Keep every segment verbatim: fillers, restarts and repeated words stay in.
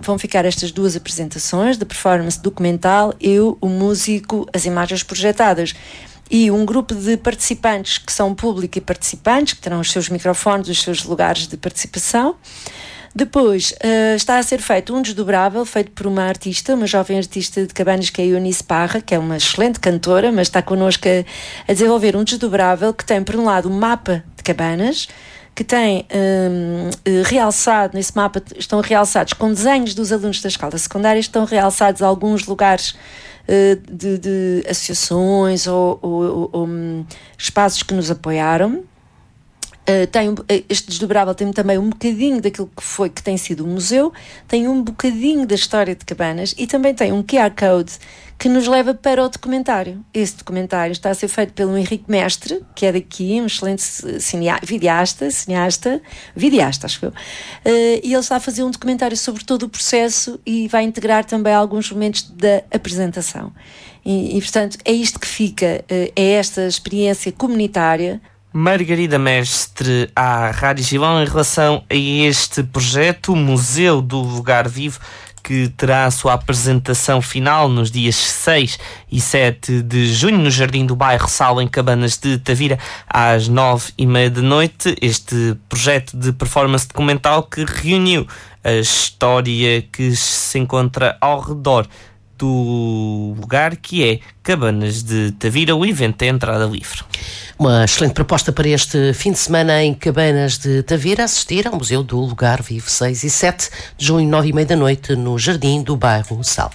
vão ficar estas duas apresentações, da performance documental, eu, o músico, as imagens projetadas. E um grupo de participantes que são público e participantes, que terão os seus microfones, os seus lugares de participação. Depois uh, está a ser feito um desdobrável, feito por uma artista, uma jovem artista de Cabanas, que é a Eunice Parra, que é uma excelente cantora, mas está connosco a, a desenvolver um desdobrável que tem, por um lado, um mapa de Cabanas, que tem um, realçado, nesse mapa estão realçados com desenhos dos alunos da escola secundária, estão realçados alguns lugares uh, de, de associações ou, ou, ou, ou um, espaços que nos apoiaram. Uh, tem, uh, este desdobrável tem também um bocadinho daquilo que foi, que tem sido o museu, tem um bocadinho da história de Cabanas e também tem um Q R Code que nos leva para o documentário. Esse documentário está a ser feito pelo Henrique Mestre, que é daqui, um excelente cinea, videasta, cineasta, videasta, acho eu, uh, e ele está a fazer um documentário sobre todo o processo e vai integrar também alguns momentos da apresentação. E, e portanto, é isto que fica, uh, é esta experiência comunitária. Margarida Mestre, à Rádio Gilão, em relação a este projeto, o Museu do Lugar Vivo, que terá a sua apresentação final nos dias seis e sete de junho no Jardim do Bairro Sal, em Cabanas de Tavira, às nove e meia da noite. Este projeto de performance documental que reuniu a história que se encontra ao redor do lugar, que é Cabanas de Tavira. O evento é entrada livre. Uma excelente proposta para este fim de semana em Cabanas de Tavira, assistir ao Museu do Lugar Vivo, seis e sete de junho, nove e meia da noite, no Jardim do Bairro Sal.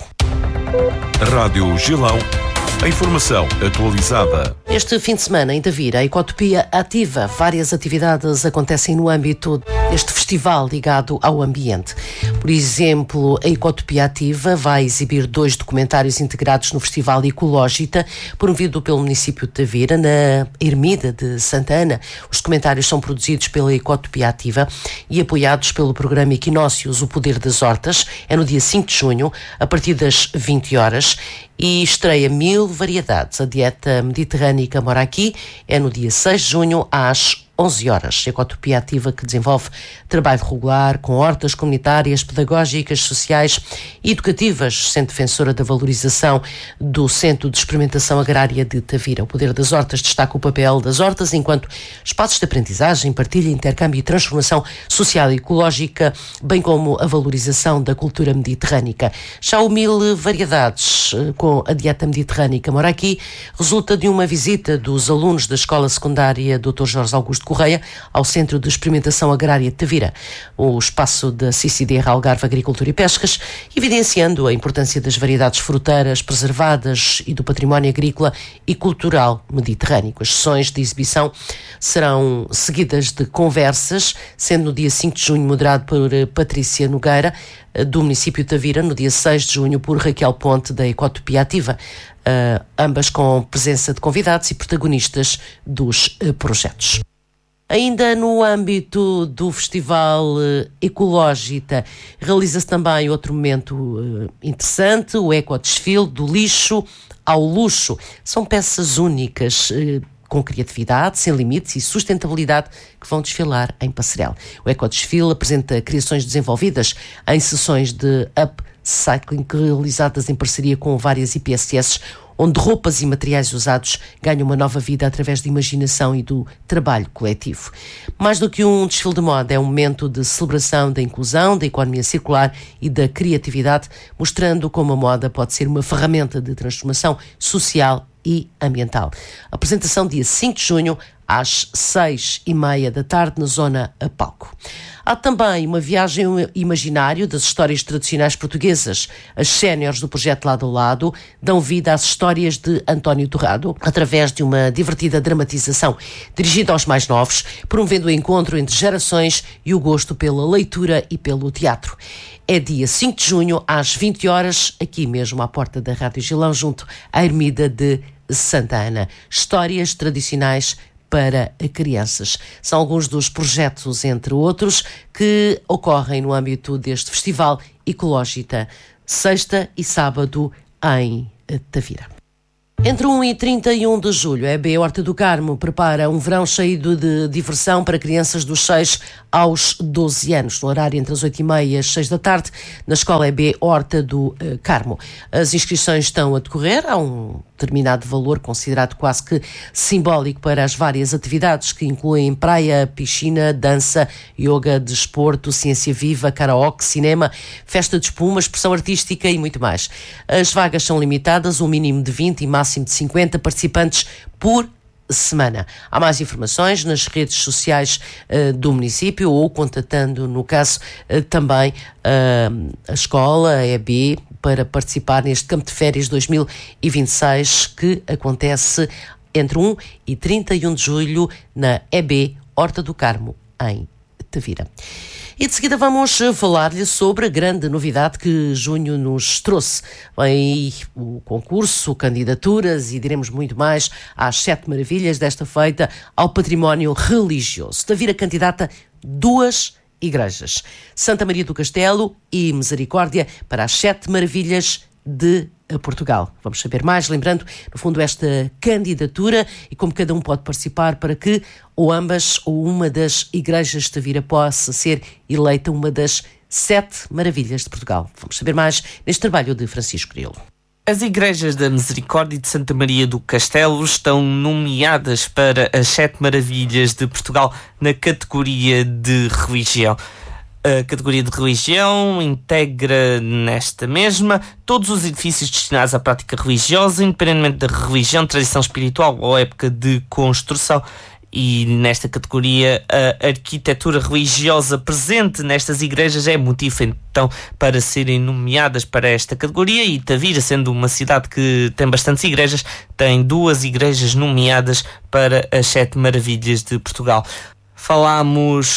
Rádio Gilão. A informação atualizada. Este fim de semana, em Tavira, a Ecotopia ativa. Várias atividades acontecem no âmbito deste festival ligado ao ambiente. Por exemplo, a Ecotopia Ativa vai exibir dois documentários integrados no Festival Ecológita, promovido pelo município de Tavira, na Ermida de Santa Ana. Os documentários são produzidos pela Ecotopia Ativa e apoiados pelo programa Equinócios, o Poder das Hortas. É no dia cinco de junho, a partir das vinte horas. E estreia Mil Variedades. A dieta mediterrânica mora aqui. É no dia seis de junho, às onze horas. A Ecotopia Ativa, que desenvolve trabalho regular com hortas comunitárias, pedagógicas, sociais e educativas, sendo defensora da valorização do Centro de Experimentação Agrária de Tavira. O Poder das Hortas destaca o papel das hortas enquanto espaços de aprendizagem, partilha, intercâmbio e transformação social e ecológica, bem como a valorização da cultura mediterrânica. Já o Mil Variedades, com a dieta mediterrânica mora aqui, resulta de uma visita dos alunos da Escola Secundária doutor Jorge Augusto Correia ao Centro de Experimentação Agrária de Tavira, o espaço da C I C D R Algarve Agricultura e Pescas, evidenciando a importância das variedades fruteiras preservadas e do património agrícola e cultural mediterrâneo. As sessões de exibição serão seguidas de conversas, sendo no dia cinco de junho moderado por Patrícia Nogueira, do município de Tavira, no dia seis de junho por Raquel Ponte, da Ecotopia Ativa, uh, ambas com presença de convidados e protagonistas dos uh, projetos. Ainda no âmbito do Festival Ecológita, realiza-se também outro momento uh, interessante, o Ecodesfile do lixo ao luxo. São peças únicas, uh, com criatividade, sem limites e sustentabilidade, que vão desfilar em Passarel. O Ecodesfile apresenta criações desenvolvidas em sessões de upcycling realizadas em parceria com várias I P S S, onde roupas e materiais usados ganham uma nova vida através da imaginação e do trabalho coletivo. Mais do que um desfile de moda, é um momento de celebração da inclusão, da economia circular e da criatividade, mostrando como a moda pode ser uma ferramenta de transformação social e ambiental. Apresentação dia cinco de junho, às seis e meia da tarde, na zona a palco. Há também uma viagem imaginário das histórias tradicionais portuguesas. As séniores do projeto Lado a Lado dão vida às histórias de António Torrado, através de uma divertida dramatização dirigida aos mais novos, promovendo o encontro entre gerações e o gosto pela leitura e pelo teatro. É dia cinco de junho, às vinte horas, aqui mesmo à porta da Rádio Gilão, junto à Ermida de Santa Ana. Histórias tradicionais para crianças. São alguns dos projetos, entre outros, que ocorrem no âmbito deste Festival Ecológita, sexta e sábado em Tavira. Entre um e trinta e um de julho, a E B Horta do Carmo prepara um verão cheio de diversão para crianças dos seis aos doze anos, no horário entre as oito e meia e as seis da tarde, na Escola E B Horta do Carmo. As inscrições estão a decorrer, há um determinado valor considerado quase que simbólico para as várias atividades que incluem praia, piscina, dança, yoga, desporto, ciência viva, karaoke, cinema, festa de espuma, expressão artística e muito mais. As vagas são limitadas, um mínimo de vinte e máximo de cinquenta participantes por semana. Há mais informações nas redes sociais uh, do município ou contatando, no caso, uh, também uh, a escola, a E B, para participar neste Campo de Férias dois mil e vinte e seis que acontece entre um e trinta e um de julho na E B Horta do Carmo, em Tavira. E de seguida vamos falar-lhe sobre a grande novidade que junho nos trouxe. Vem aí o concurso, candidaturas e diremos muito mais às sete maravilhas desta feita ao património religioso. Tavira candidata duas igrejas, Santa Maria do Castelo e Misericórdia, para as sete maravilhas de Portugal. Vamos saber mais, lembrando, no fundo, esta candidatura e como cada um pode participar para que ou ambas ou uma das igrejas de Tavira possa ser eleita uma das sete maravilhas de Portugal. Vamos saber mais neste trabalho de Francisco Grilo. As igrejas da Misericórdia e de Santa Maria do Castelo estão nomeadas para as sete maravilhas de Portugal na categoria de religião. A categoria de religião integra nesta mesma todos os edifícios destinados à prática religiosa, independentemente da religião, tradição espiritual ou época de construção. E nesta categoria, a arquitetura religiosa presente nestas igrejas é motivo, então, para serem nomeadas para esta categoria. E Tavira, sendo uma cidade que tem bastantes igrejas, tem duas igrejas nomeadas para as sete maravilhas de Portugal. Falámos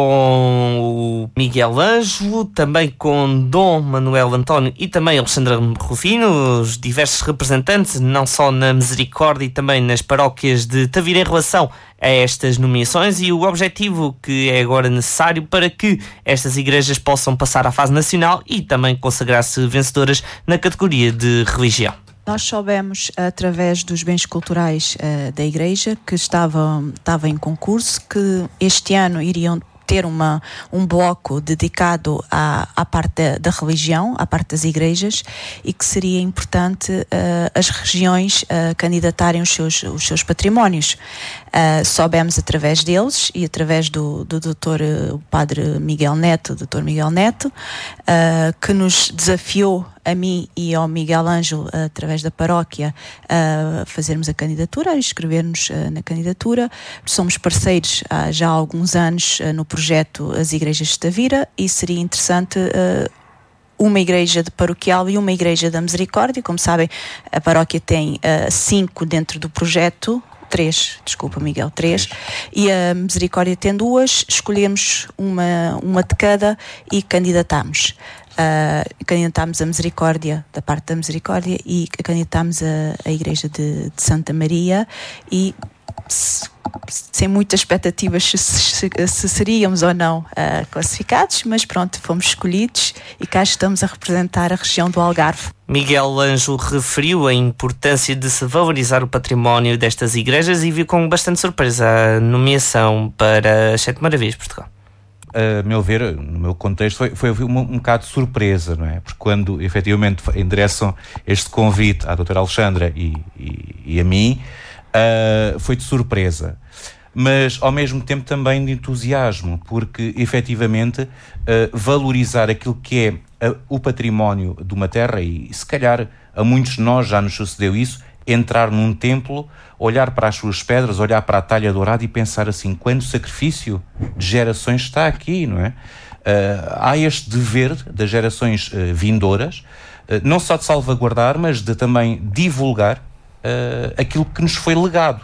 com o Miguel Ângelo, também com Dom Manuel António e também Alexandra Rufino, os diversos representantes, não só na Misericórdia e também nas paróquias de Tavira, em relação a estas nomeações e o objetivo que é agora necessário para que estas igrejas possam passar à fase nacional e também consagrar-se vencedoras na categoria de religião. Nós soubemos, através dos bens culturais uh, da Igreja, que estavam, estava em concurso, que este ano iriam ter uma, um bloco dedicado à, à parte da, da religião, à parte das igrejas, e que seria importante uh, as regiões uh, candidatarem os seus, os seus patrimónios. Uh, soubemos através deles e através do, do doutor, uh, o padre Miguel Neto, doutor Miguel Neto, uh, que nos desafiou a mim e ao Miguel Ângelo, uh, através da paróquia, a uh, fazermos a candidatura, a inscrever-nos uh, na candidatura. Somos parceiros uh, já há alguns anos uh, no projeto As Igrejas de Tavira e seria interessante uh, uma igreja de paroquial e uma igreja da Misericórdia. Como sabem, a paróquia tem uh, cinco dentro do projeto, três, desculpa Miguel, três, e a Misericórdia tem duas, escolhemos uma, uma de cada e candidatámos. Uh, candidatámos a Misericórdia, da parte da Misericórdia, e candidatámos a, a Igreja de, de Santa Maria e se, sem muitas expectativas se, se, se seríamos ou não uh, classificados, mas pronto, fomos escolhidos e cá estamos a representar a região do Algarve. Miguel Ângelo referiu a importância de se valorizar o património destas igrejas e viu com bastante surpresa a nomeação para as sete maravilhas de Portugal. A meu ver, no meu contexto, foi, foi um, um bocado de surpresa, não é? Porque quando efetivamente endereçam este convite à doutora Alexandra e, e, e a mim, uh, foi de surpresa. Mas, ao mesmo tempo, também de entusiasmo, porque, efetivamente, uh, valorizar aquilo que é uh, o património de uma terra, e se calhar a muitos de nós já nos sucedeu isso, entrar num templo, olhar para as suas pedras, olhar para a talha dourada e pensar assim, quanto sacrifício de gerações está aqui, não é? Uh, há este dever das gerações uh, vindouras, uh, não só de salvaguardar, mas de também divulgar uh, aquilo que nos foi legado.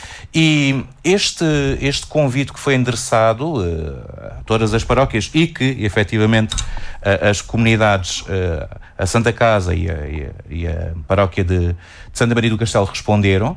E este, este convite que foi endereçado uh, a todas as paróquias e que, efetivamente, uh, as comunidades, uh, a Santa Casa e a, e a, e a paróquia de, de Santa Maria do Castelo responderam,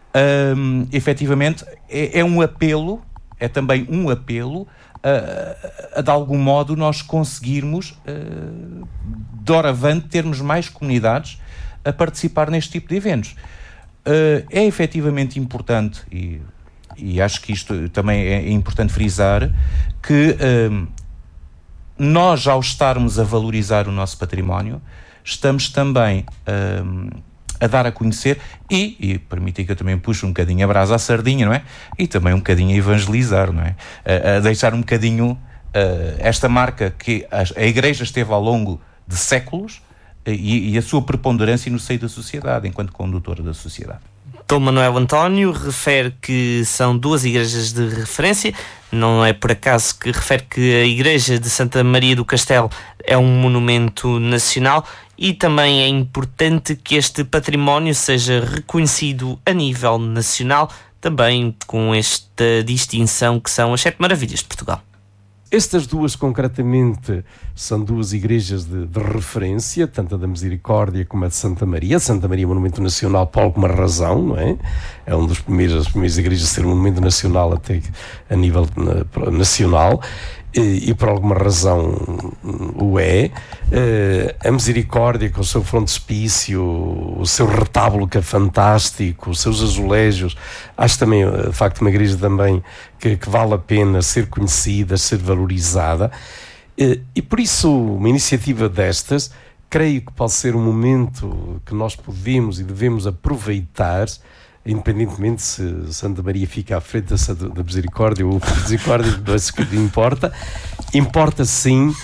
uh, efetivamente é, é um apelo, é também um apelo a, a de algum modo nós conseguirmos, uh, doravante, termos mais comunidades a participar neste tipo de eventos. uh, é efetivamente importante, e, e acho que isto também é importante frisar, que uh, nós, ao estarmos a valorizar o nosso património, estamos também uh, a dar a conhecer e, e permitem que eu também puxe um bocadinho a brasa à sardinha, não é? E também um bocadinho a evangelizar, não é? A, a deixar um bocadinho uh, esta marca que a, a Igreja esteve ao longo de séculos uh, e, e a sua preponderância no seio da sociedade, enquanto condutora da sociedade. Dom Manuel António refere que são duas igrejas de referência. Não é por acaso que refere que a Igreja de Santa Maria do Castelo é um monumento nacional, e também é importante que este património seja reconhecido a nível nacional, também com esta distinção que são as Sete Maravilhas de Portugal. Estas duas, concretamente, são duas igrejas de, de referência, tanto a da Misericórdia como a de Santa Maria. Santa Maria é monumento nacional por alguma razão, não é? É uma das primeiras, das primeiras igrejas a ser um monumento nacional até a nível na, nacional, e, e por alguma razão o é. A Misericórdia, com o seu frontispício, o seu retábulo que é fantástico, os seus azulejos, acho também, de facto, uma igreja também que, que vale a pena ser conhecida, ser valorizada, e, e por isso uma iniciativa destas, creio que pode ser um momento que nós podemos e devemos aproveitar, independentemente se Santa Maria fica à frente da, da Misericórdia ou a Misericórdia, não é isso que importa. Importa sim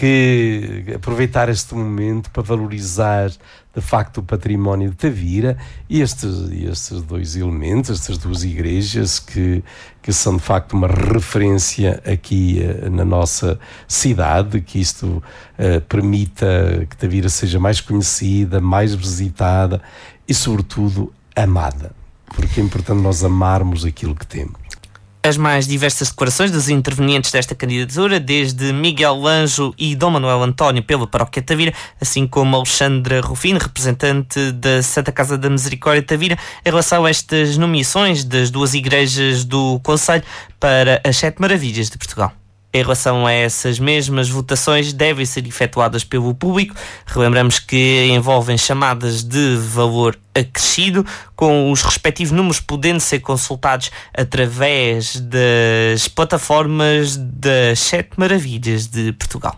que aproveitar este momento para valorizar de facto o património de Tavira e estes, estes dois elementos, estas duas igrejas que, que são de facto uma referência aqui uh, na nossa cidade, que isto uh, permita que Tavira seja mais conhecida, mais visitada e sobretudo amada, porque é importante nós amarmos aquilo que temos. As mais diversas declarações dos intervenientes desta candidatura, desde Miguel Anjo e Dom Manuel António pela Paróquia de Tavira, assim como Alexandra Rufino, representante da Santa Casa da Misericórdia de Tavira, em relação a estas nomeações das duas igrejas do Conselho para as Sete Maravilhas de Portugal. Em relação a essas mesmas votações, devem ser efetuadas pelo público. Relembramos que envolvem chamadas de valor acrescido, com os respectivos números podendo ser consultados através das plataformas das Sete Maravilhas de Portugal.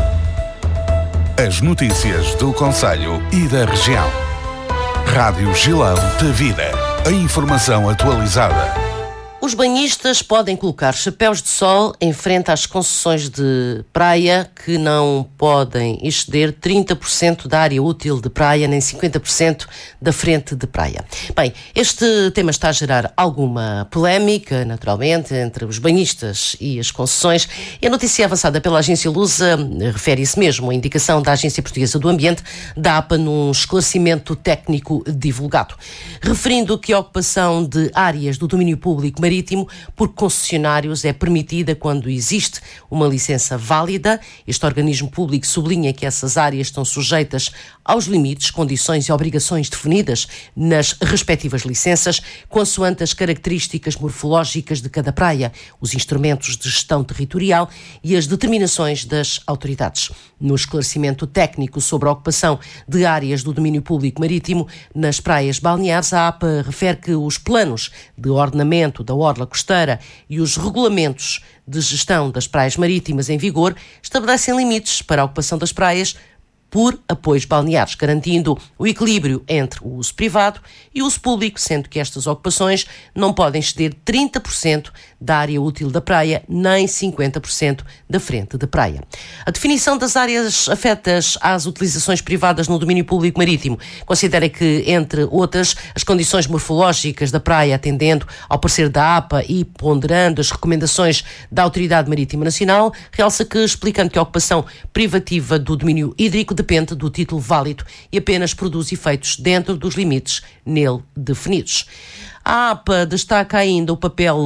As notícias do Conselho e da região. Rádio Gilão Tavira. A informação atualizada. Os banhistas podem colocar chapéus de sol em frente às concessões de praia que não podem exceder trinta por cento da área útil de praia, nem cinquenta por cento da frente de praia. Bem, este tema está a gerar alguma polémica, naturalmente, entre os banhistas e as concessões. E a notícia avançada pela agência Lusa refere isso mesmo, a indicação da Agência Portuguesa do Ambiente, da A P A, num esclarecimento técnico divulgado, referindo que a ocupação de áreas do domínio público marítimo por concessionários é permitida quando existe uma licença válida. Este organismo público sublinha que essas áreas estão sujeitas aos limites, condições e obrigações definidas nas respectivas licenças, consoante as características morfológicas de cada praia, os instrumentos de gestão territorial e as determinações das autoridades. No esclarecimento técnico sobre a ocupação de áreas do domínio público marítimo nas praias balneares, a A P A refere que os planos de ordenamento da orla costeira e os regulamentos de gestão das praias marítimas em vigor estabelecem limites para a ocupação das praias por apoios balneares, garantindo o equilíbrio entre o uso privado e o uso público, sendo que estas ocupações não podem exceder trinta por cento da área útil da praia, nem cinquenta por cento da frente de praia. A definição das áreas afetas às utilizações privadas no domínio público marítimo considera que, entre outras, as condições morfológicas da praia, atendendo ao parecer da A P A e ponderando as recomendações da Autoridade Marítima Nacional, realça que, explicando que a ocupação privativa do domínio hídrico depende do título válido e apenas produz efeitos dentro dos limites nele definidos. A A P A destaca ainda o papel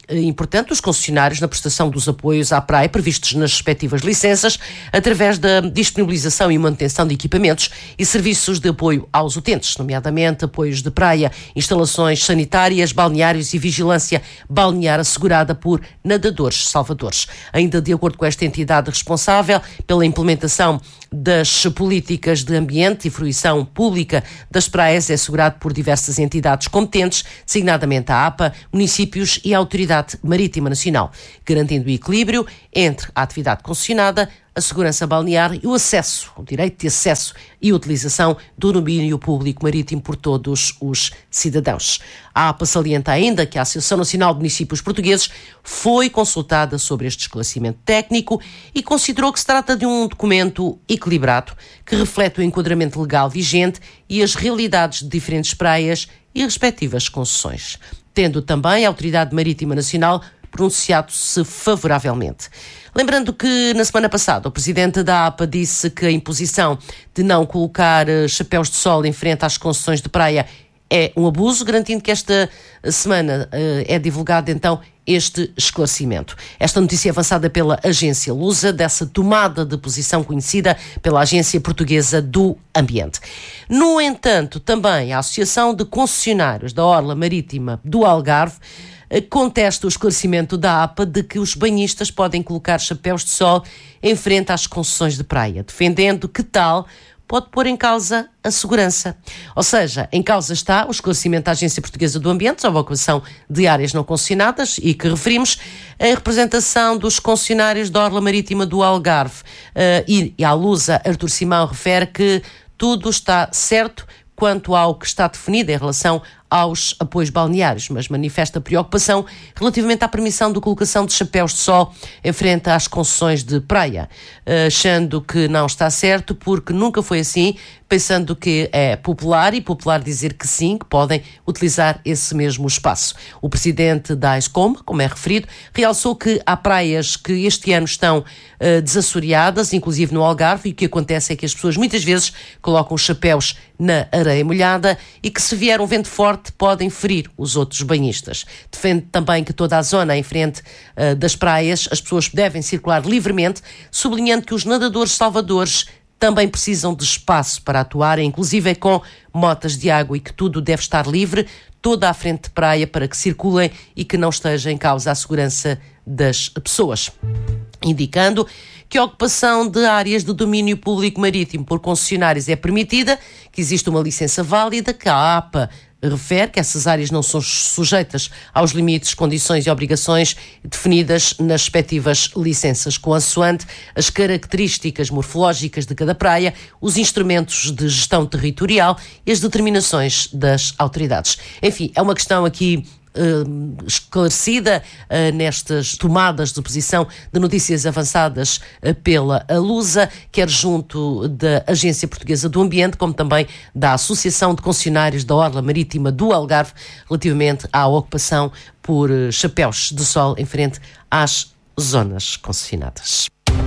importante os concessionários na prestação dos apoios à praia previstos nas respectivas licenças, através da disponibilização e manutenção de equipamentos e serviços de apoio aos utentes, nomeadamente apoios de praia, instalações sanitárias, balneários e vigilância balnear assegurada por nadadores salvadores. Ainda de acordo com esta entidade responsável pela implementação das políticas de ambiente e fruição pública das praias, é assegurado por diversas entidades competentes, designadamente a APA, municípios e a Autoridade Marítima Nacional, garantindo o equilíbrio entre a atividade concessionada, a segurança balnear e o acesso, o direito de acesso e utilização do domínio público marítimo por todos os cidadãos. A APA salienta ainda que a Associação Nacional de Municípios Portugueses foi consultada sobre este esclarecimento técnico e considerou que se trata de um documento equilibrado que reflete o enquadramento legal vigente e as realidades de diferentes praias e respectivas concessões, tendo também a Autoridade Marítima Nacional pronunciado-se favoravelmente. Lembrando que, na semana passada, o presidente da APA disse que a imposição de não colocar chapéus de sol em frente às concessões de praia é um abuso, garantindo que esta semana uh, é divulgado, então, este esclarecimento. Esta notícia é avançada pela agência Lusa, dessa tomada de posição conhecida pela Agência Portuguesa do Ambiente. No entanto, também a Associação de Concessionários da Orla Marítima do Algarve contesta o esclarecimento da APA de que os banhistas podem colocar chapéus de sol em frente às concessões de praia, defendendo que tal pode pôr em causa a segurança. Ou seja, em causa está o esclarecimento da Agência Portuguesa do Ambiente sobre a ocupação de áreas não concessionadas e que referimos a representação dos concessionários da Orla Marítima do Algarve. Uh, e, e à Lusa, Artur Simão refere que tudo está certo quanto ao que está definido em relação aos apoios balneários, mas manifesta preocupação relativamente à permissão de colocação de chapéus de sol em frente às concessões de praia, achando que não está certo porque nunca foi assim, pensando que é popular e popular dizer que sim, que podem utilizar esse mesmo espaço. O presidente da AESCOM, como é referido, realçou que há praias que este ano estão uh, desassoreadas, inclusive no Algarve, e o que acontece é que as pessoas muitas vezes colocam os chapéus na areia molhada e que se vier um vento forte podem ferir os outros banhistas. Defende também que toda a zona em frente uh, das praias as pessoas devem circular livremente, sublinhando que os nadadores salvadores também precisam de espaço para atuar, inclusive com motas de água, e que tudo deve estar livre, toda à frente de praia, para que circulem e que não esteja em causa a segurança das pessoas. Indicando que a ocupação de áreas de domínio público marítimo por concessionários é permitida, que existe uma licença válida, que a APA refere que essas áreas não são sujeitas aos limites, condições e obrigações definidas nas respectivas licenças, consoante as características morfológicas de cada praia, os instrumentos de gestão territorial e as determinações das autoridades. Enfim, é uma questão aqui Uh, esclarecida uh, nestas tomadas de posição de notícias avançadas uh, pela Lusa, quer junto da Agência Portuguesa do Ambiente, como também da Associação de Concessionários da Orla Marítima do Algarve, relativamente à ocupação por uh, chapéus de sol em frente às zonas concessionadas.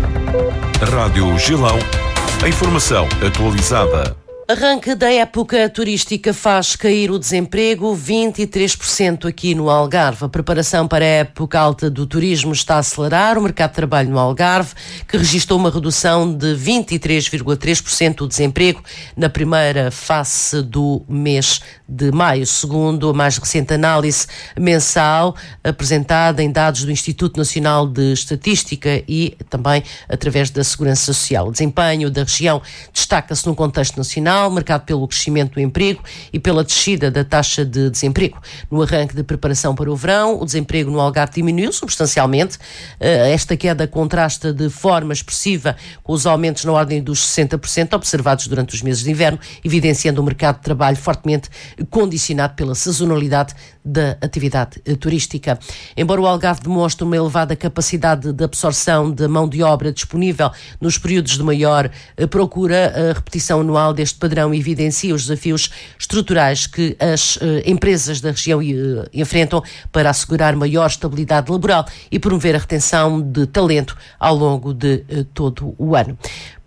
Rádio Gilão, a informação atualizada. Arranque da época turística faz cair o desemprego vinte e três por cento aqui no Algarve. A preparação para a época alta do turismo está a acelerar. O mercado de trabalho no Algarve, que registrou uma redução de vinte e três vírgula três por cento do desemprego na primeira face do mês de maio, segundo a mais recente análise mensal apresentada em dados do Instituto Nacional de Estatística e também através da Segurança Social. O desempenho da região destaca-se no contexto nacional, marcado pelo crescimento do emprego e pela descida da taxa de desemprego. No arranque de preparação para o verão, o desemprego no Algarve diminuiu substancialmente. Esta queda contrasta de forma expressiva com os aumentos na ordem dos sessenta por cento observados durante os meses de inverno, evidenciando um mercado de trabalho fortemente condicionado pela sazonalidade da atividade turística. Embora o Algarve demonstre uma elevada capacidade de absorção de mão de obra disponível nos períodos de maior procura, a repetição anual deste padrão evidencia os desafios estruturais que as uh, empresas da região uh, enfrentam para assegurar maior estabilidade laboral e promover a retenção de talento ao longo de uh, todo o ano. Por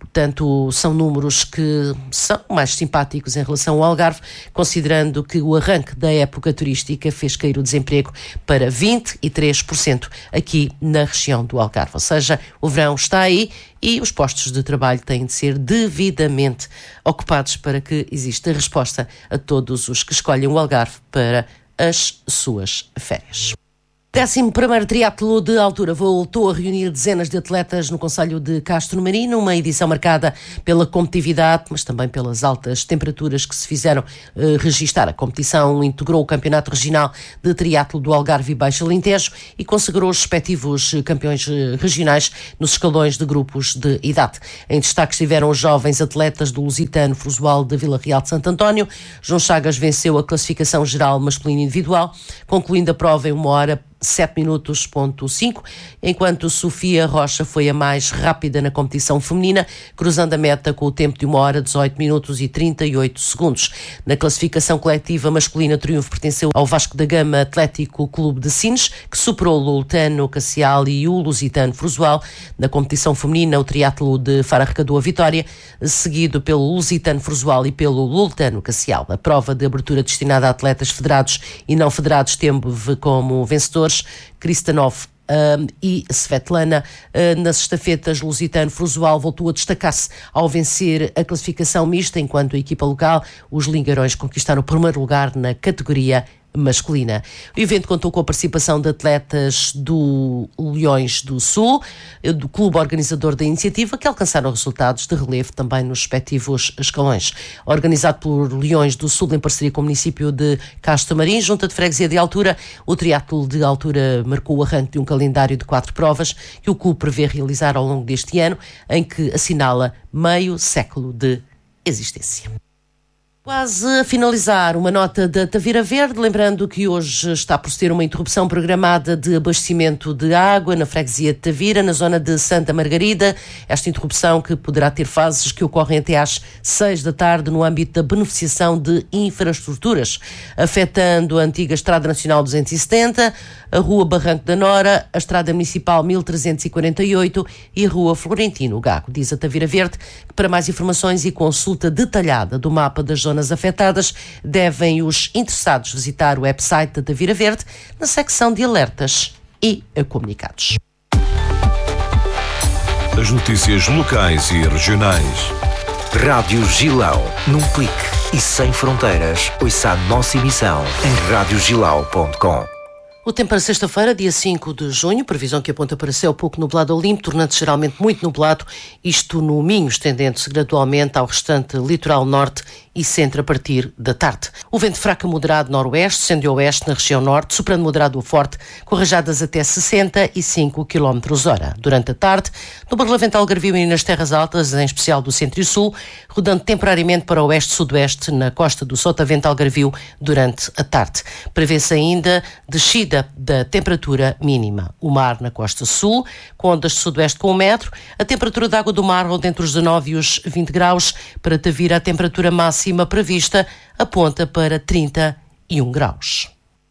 Portanto, são números que são mais simpáticos em relação ao Algarve, considerando que o arranque da época turística fez cair o desemprego para vinte e três por cento aqui na região do Algarve. Ou seja, o verão está aí e os postos de trabalho têm de ser devidamente ocupados para que exista resposta a todos os que escolhem o Algarve para as suas férias. décimo primeiro triatlo de altura voltou a reunir dezenas de atletas no concelho de Castro Marim, numa edição marcada pela competitividade, mas também pelas altas temperaturas que se fizeram eh, registar. A competição integrou o Campeonato Regional de Triatlo do Algarve e Baixo Alentejo e consagrou os respectivos campeões regionais nos escalões de grupos de idade. Em destaque estiveram os jovens atletas do Lusitano Frusual de Vila Real de Santo António. João Chagas venceu a classificação geral masculina individual, concluindo a prova em uma hora sete minutos ponto cinco, enquanto Sofia Rocha foi a mais rápida na competição feminina, cruzando a meta com o tempo de uma hora, dezoito minutos e trinta e oito segundos. Na classificação coletiva masculina, o triunfo pertenceu ao Vasco da Gama Atlético Clube de Sines, que superou o Lutano Cassial e o Lusitano Frusual. Na competição feminina, o triatlo de Faro arrecadou a vitória, seguido pelo Lusitano Frusual e pelo Lutano Cassial. A prova de abertura destinada a atletas federados e não federados teve como vencedores Kristanov Um, e Svetlana. Uh, na sexta-feira, o Lusitano Frusual voltou a destacar-se ao vencer a classificação mista, enquanto a equipa local, os Lingarões, conquistaram o primeiro lugar na categoria masculina. O evento contou com a participação de atletas do Leões do Sul, do clube organizador da iniciativa, que alcançaram resultados de relevo também nos respectivos escalões. Organizado por Leões do Sul em parceria com o município de Castro Marim, Junta de Freguesia de Altura, o triatlo de altura marcou o arranque de um calendário de quatro provas que o clube prevê realizar ao longo deste ano, em que assinala meio século de existência. Quase a finalizar, uma nota da Tavira Verde, lembrando que hoje está a proceder uma interrupção programada de abastecimento de água na freguesia de Tavira, na zona de Santa Margarida. Esta interrupção que poderá ter fases que ocorrem até às seis da tarde no âmbito da beneficiação de infraestruturas, afetando a antiga Estrada Nacional duzentos e setenta, a Rua Barranco da Nora, a Estrada Municipal mil trezentos e quarenta e oito e a Rua Florentino Gago. Diz a Tavira Verde que para mais informações e consulta detalhada do mapa das zonas afetadas, devem os interessados visitar o website da Tavira Verde na secção de alertas e comunicados. As notícias locais e regionais. Rádio Gilão, num clique e sem fronteiras. Ouça a nossa emissão em rádio gilau ponto com. O tempo para sexta-feira, dia cinco de junho, previsão que aponta para céu pouco nublado ao limpo, tornando-se geralmente muito nublado, isto no Minho, estendendo-se gradualmente ao restante litoral norte e centro a partir da tarde. O vento fraco a moderado noroeste, sendo oeste na região norte, soprando moderado a forte, com rajadas até sessenta e cinco quilómetros hora. Durante a tarde, no Barlavento Algarvio e nas terras altas, em especial do centro e sul, rodando temporariamente para o oeste-sudoeste na costa do Sotavento Algarvio durante a tarde. Prevê-se ainda descida da temperatura mínima. O mar na costa sul, com ondas de sudoeste com um metro, a temperatura da água do mar ronda entre os dezanove e os vinte graus. Para Tavira, a temperatura máxima prevista aponta para trinta e um graus.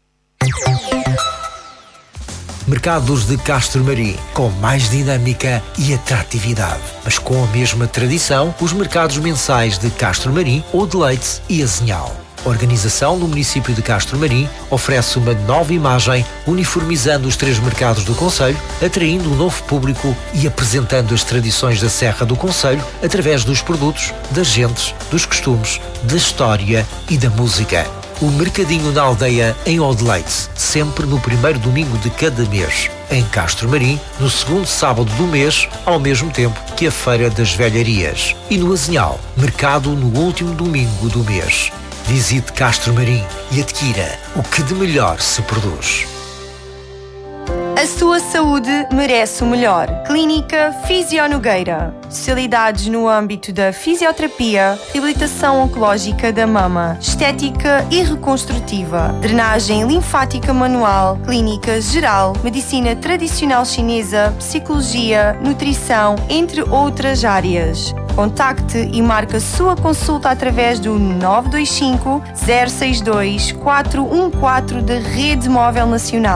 Mercados de Castro Marim, com mais dinâmica e atratividade. Mas com a mesma tradição, os mercados mensais de Castro Marim, Odileite e Azinhal. A organização do município de Castro Marim oferece uma nova imagem, uniformizando os três mercados do concelho, atraindo um novo público e apresentando as tradições da Serra do Concelho através dos produtos, das gentes, dos costumes, da história e da música. O Mercadinho na Aldeia, em Odileite, sempre no primeiro domingo de cada mês. Em Castro Marim, no segundo sábado do mês, ao mesmo tempo que a Feira das Velharias. E no Azinhal, mercado no último domingo do mês. Visite Castro Marim e adquira o que de melhor se produz. A sua saúde merece o melhor. Clínica Fisio Nogueira. Especialidades no âmbito da fisioterapia, reabilitação oncológica da mama, estética e reconstrutiva, drenagem linfática manual, clínica geral, medicina tradicional chinesa, psicologia, nutrição, entre outras áreas. Contacte e marque a sua consulta através do nove dois cinco, zero seis dois, quatro um quatro da Rede Móvel Nacional.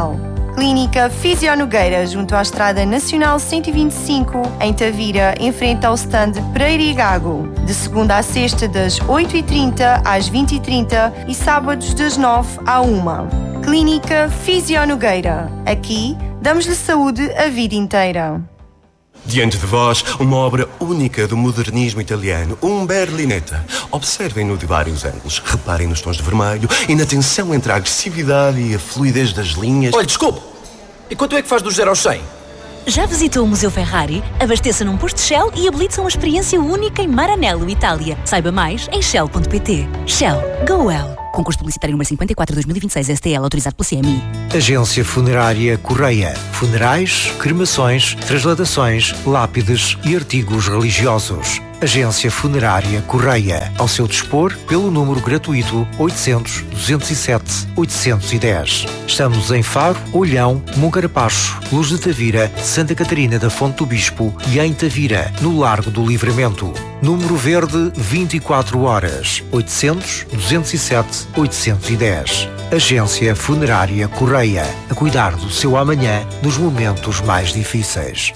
Clínica Fisio Nogueira, junto à Estrada Nacional cento e vinte e cinco, em Tavira, em frente ao stand Pereira e Gago. De segunda a sexta, das oito e trinta às vinte e trinta e sábados das nove à uma. Clínica Fisio Nogueira. Aqui, damos-lhe saúde a vida inteira. Diante de vós, uma obra única do modernismo italiano, um Berlinetta. Observem-no de vários ângulos, reparem nos tons de vermelho e na tensão entre a agressividade e a fluidez das linhas. Olha, desculpe, e quanto é que faz do zero aos cem? Já visitou o Museu Ferrari? Abasteça num posto Shell e habilite-se a uma experiência única em Maranello, Itália. Saiba mais em shell ponto pt. Shell. Go well. Concurso publicitário número cinquenta e quatro de dois mil e vinte e seis, S T L, autorizado pela C M I. Agência Funerária Correia. Funerais, cremações, transladações, lápides e artigos religiosos. Agência Funerária Correia. Ao seu dispor, pelo número gratuito oitocentos, duzentos e sete, oitocentos e dez. Estamos em Faro, Olhão, Moncarapaz, Luz de Tavira, Santa Catarina da Fonte do Bispo e em Tavira, no Largo do Livramento. Número verde vinte e quatro horas. oitocentos, duzentos e sete, oitocentos e dez. Agência Funerária Correia. A cuidar do seu amanhã nos momentos mais difíceis.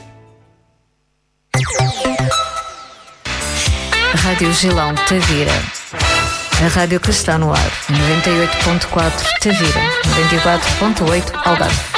Rádio Gilão Tavira. A rádio que está no ar. noventa e oito ponto quatro Tavira. noventa e quatro ponto oito Algarve.